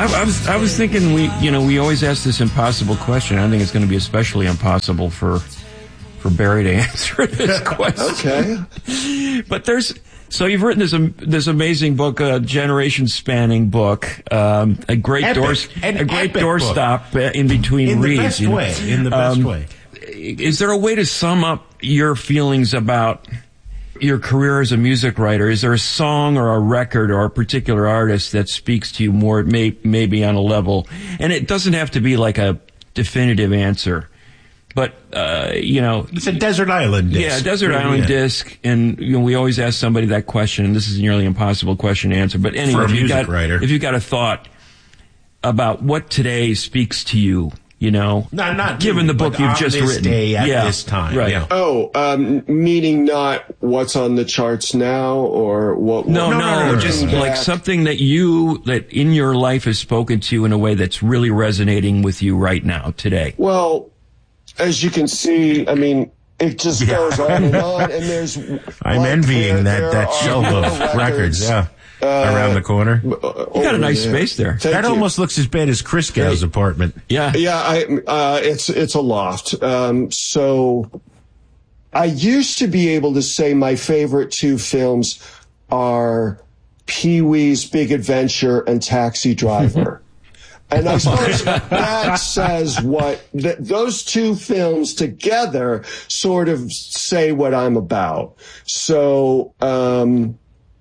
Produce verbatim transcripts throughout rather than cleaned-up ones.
I, I was I was thinking we you know we always ask this impossible question. I think it's going to be especially impossible for for Barry to answer this question. Okay, but there's so you've written this um, this amazing book, a generation spanning book, um, a great epic, door a great doorstop in between in reads. The best you know? way, in the best um, way. Is there a way to sum up your feelings about your career as a music writer? Is there a song or a record or a particular artist that speaks to you more, may, maybe on a level? And it doesn't have to be like a definitive answer, but, uh, you know. It's a Desert Island disc. Yeah, Desert Island yeah. disc. And, you know, we always ask somebody that question, and this is a nearly impossible question to answer. But anyway, For a if you music got, writer. if you got a thought about what today speaks to you, you know, not, not given the book you've just this written. Day at yeah, this time. right. Yeah. Oh, um, meaning not what's on the charts now or what? No, what no, no, no, no, just no. like something that you, that in your life has spoken to you in a way that's really resonating with you right now, today. Well, as you can see, I mean, it just Yeah. goes on and on, and there's. I'm like, envying there- that, there that are shelf of records, records, yeah, uh, around the corner. You got a nice space there. Thank That you. almost looks as bad as Chris Gow's apartment. Yeah. Yeah, I, uh, it's it's a loft. Um, so I used to be able to say my favorite two films are Pee-wee's Big Adventure and Taxi Driver. And I suppose that says what th- those two films together sort of say what I'm about. So, um,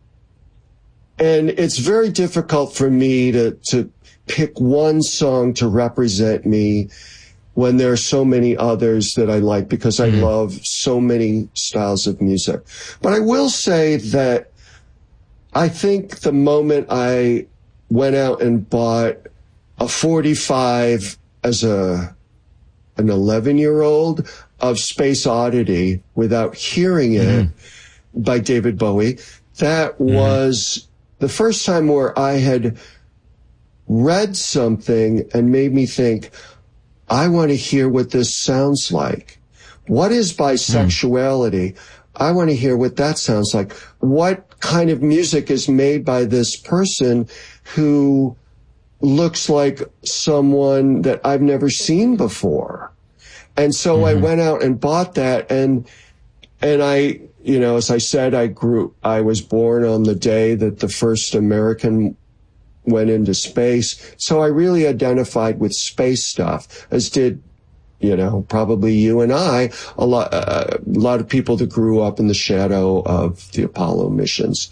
and it's very difficult for me to, to pick one song to represent me when there are so many others that I like, because I Mm. love so many styles of music. But I will say that I think the moment I went out and bought a forty-five as a an eleven year old of Space Oddity without hearing it by David Bowie, that was the first time where I had read something and made me think, I want to hear what this sounds like. What is bisexuality? I want to hear what that sounds like. What kind of music is made by this person who looks like someone that I've never seen before? And so mm-hmm. I went out and bought that, and and I, you know, as I said, I grew, I was born on the day that the first American went into space. So I really identified with space stuff, as did, you know, probably you and I, a lot, uh, a lot of people that grew up in the shadow of the Apollo missions.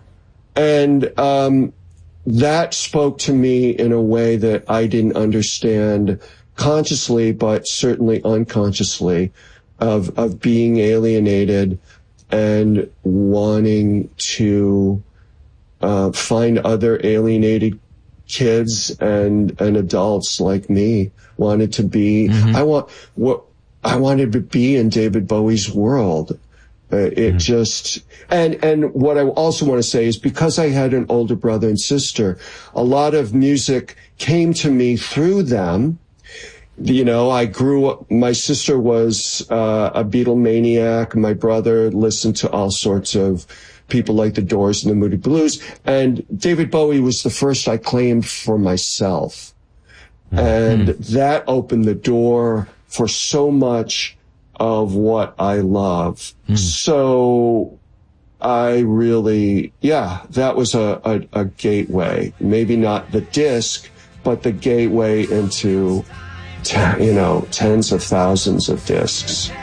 And, um, that spoke to me in a way that I didn't understand consciously, but certainly unconsciously, of, of being alienated and wanting to, uh, find other alienated kids and, and adults like me. Wanted to be, mm-hmm. I want, what, I wanted to be in David Bowie's world. Uh, it mm-hmm. just, and, and what I also want to say is, because I had an older brother and sister, a lot of music came to me through them. You know, I grew up, my sister was, uh, a Beatlemaniac. My brother listened to all sorts of people like the Doors and the Moody Blues. And David Bowie was the first I claimed for myself. Mm-hmm. And that opened the door for so much of what I love. Mm. So I really, yeah, that was a, a, a gateway. Maybe not the disc, but the gateway into, ten, you know, tens of thousands of discs.